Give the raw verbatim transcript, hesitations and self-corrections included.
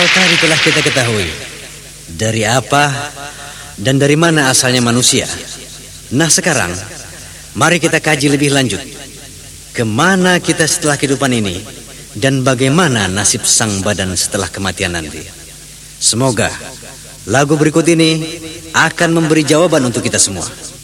tadi telah kita ketahui dari apa dan dari mana asalnya manusia. Nah sekarang, mari kita kaji lebih lanjut. Kemana kita setelah kehidupan ini dan bagaimana nasib sang badan setelah kematian nanti. Semoga lagu berikut ini akan memberi jawaban untuk kita semua.